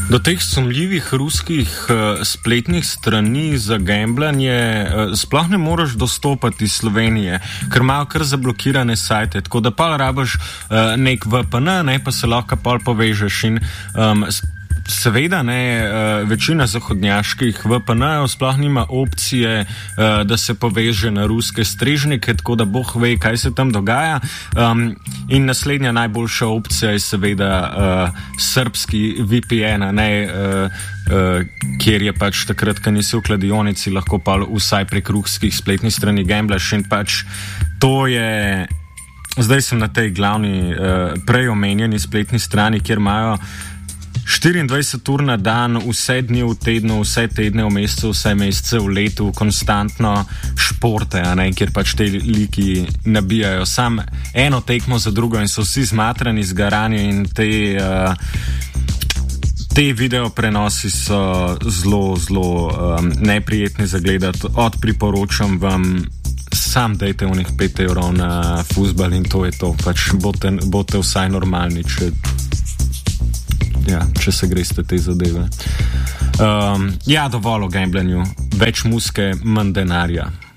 Do teh sumljivih ruskih spletnih strani za gamblanje sploh ne moreš dostopati iz Slovenije, ker imajo kar zablokirane sajte, tako da pa rabiš nek VPN, ne, pa se lahko pol povežeš in seveda večina zahodnjaških VPN-jev sploh nima opcije, da se poveže na ruske strežnike, tako da boh ve, kaj se tam dogaja. In naslednja najboljša opcija je seveda srbski VPN, kjer je pač takrat, ko nisi v kladionici, lahko pa vsaj prek ruskih spletnih strani gamblaš in pač to je... Zdaj sem na tej glavni prej omenjeni spletni strani, kjer imajo 24 ur na dan, vse dni v tednu, vse tedne v mesecu, vse mesece v letu, konstantno športe, kjer pač te liki nabijajo sam eno tekmo za drugo in so vsi zmatrani, zgarani in te video prenosi so zelo neprijetni za gledati. Priporočam vam, sam dajte unih 5 evrov na fuzbal in to je to, pač bote vsaj normalni, če se greste te zadeve. Dovolj o gamblanju. Več muske, manj denarja.